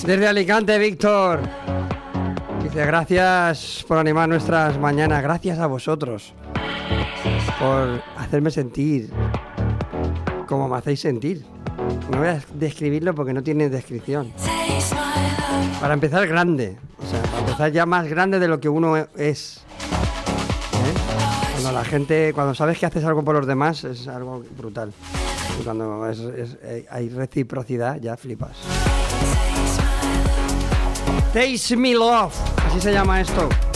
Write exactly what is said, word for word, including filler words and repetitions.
Desde Alicante, Víctor. Dice, gracias por animar nuestras mañanas. Gracias a vosotros por hacerme sentir como me hacéis sentir. No voy a describirlo porque no tiene descripción. Para empezar, grande. O sea, para empezar ya más grande de lo que uno es. ¿Eh? Cuando la gente, cuando sabes que haces algo por los demás, es algo brutal. Y cuando es, es, hay reciprocidad, ya flipas. Taste Me Love, así se llama esto.